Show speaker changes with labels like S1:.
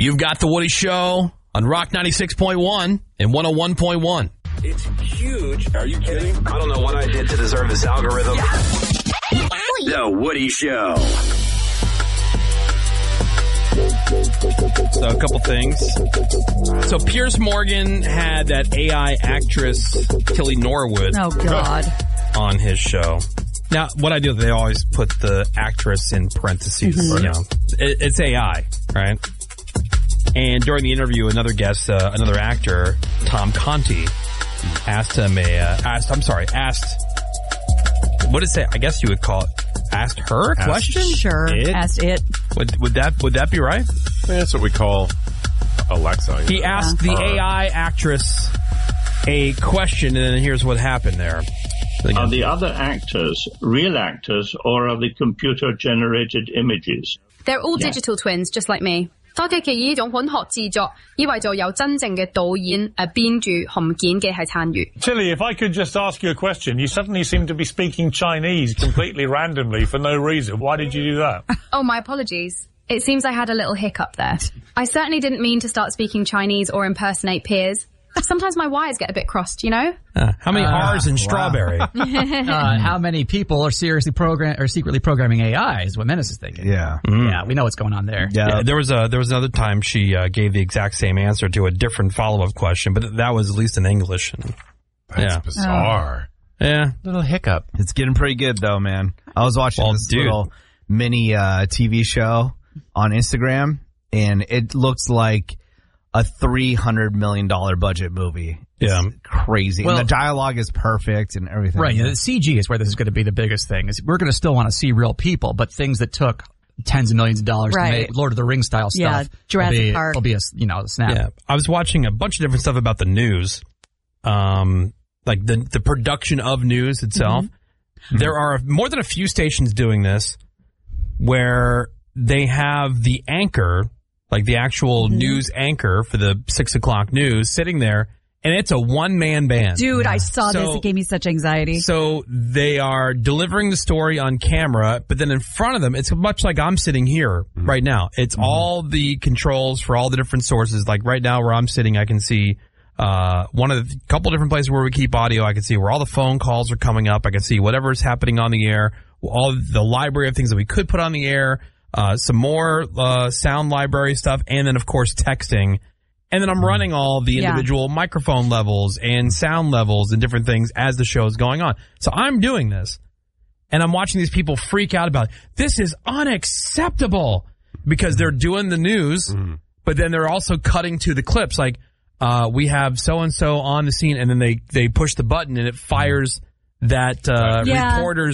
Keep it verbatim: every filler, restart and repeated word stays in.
S1: You've got The Woody Show on Rock ninety-six point one and one oh one point one.
S2: It's huge. Are you kidding? I don't know what I did to deserve this algorithm. The Woody Show.
S1: So a couple things. So Piers Morgan had that A I actress, Kelly Norwood.
S3: Oh, God.
S1: On his show. Now, what I do, they always put the actress in parentheses. Mm-hmm. You know, it, it's A I, right? And during the interview, another guest, uh, another actor, Tom Conti, asked him a, uh, asked, I'm sorry, asked, what is it? I guess you would call it, asked her a
S4: asked
S1: question?
S3: Sure,
S1: it?
S3: asked it.
S1: Would, would that, would that be right?
S4: I think that's what we call Alexa.
S1: He know? asked
S3: yeah.
S1: the A I actress a question, and then here's what happened there.
S5: Are the other actors real actors, or are they computer-generated images?
S6: They're all yeah. digital twins, just like me. 多嘅嘅呢種本學製作，以為就有真正嘅導演誒編住含件嘅係參與。
S7: Tilly, if I could just ask you a question, you suddenly seem to be speaking Chinese completely randomly for no reason. Why did you do that?
S6: Oh, my apologies. It seems I had a little hiccup there. I certainly didn't mean to start speaking Chinese or impersonate Piers. Sometimes my wires get a bit crossed, you know?
S1: Uh, how many uh, R's in strawberry?
S8: Wow. uh, how many people are seriously program or secretly programming A I is what Menace is thinking.
S9: Yeah.
S1: Mm.
S8: Yeah, we know what's going on there.
S1: Yeah. yeah there was a, there was another time she uh, gave the exact same answer to a different follow-up question, but that was at least in English. And,
S4: That's
S1: yeah.
S4: bizarre.
S1: Oh. Yeah.
S8: Little hiccup.
S9: It's getting pretty good, though, man. I was watching well, this dude. little mini uh, T V show on Instagram, and it looks like a three hundred million dollars budget movie. It's
S1: yeah.
S9: crazy.
S8: Well,
S9: and the dialogue is perfect and everything.
S8: Right. Yeah, the C G is where this is going to be the biggest thing. Is we're going to still want to see real people, but things that took tens of millions of dollars
S3: right.
S8: to make, Lord of the Rings style
S3: yeah,
S8: stuff.
S3: Jurassic
S8: will be,
S3: Park.
S8: will be a, you know, a snap.
S1: Yeah. I was watching a bunch of different stuff about the news. Um, like the, the production of news itself. Mm-hmm. There are more than a few stations doing this where they have the anchor, like the actual mm-hmm. news anchor for the six o'clock news sitting there, and it's a one-man band.
S3: Dude, I saw
S1: so,
S3: this. It gave me such anxiety.
S1: So they are delivering the story on camera, but then in front of them, it's much like I'm sitting here mm-hmm. right now. It's mm-hmm. all the controls for all the different sources. Like right now where I'm sitting, I can see uh one of the couple different places where we keep audio. I can see where all the phone calls are coming up. I can see whatever is happening on the air, all the library of things that we could put on the air. Uh, some more uh, sound library stuff, and then, of course, texting. And then I'm running all the individual yeah. microphone levels and sound levels and different things as the show is going on. So I'm doing this, and I'm watching these people freak out about it. This is unacceptable because they're doing the news, mm. but then they're also cutting to the clips. Like, uh, we have so-and-so on the scene, and then they, they push the button, and it fires that uh,
S3: yeah.
S1: reporter's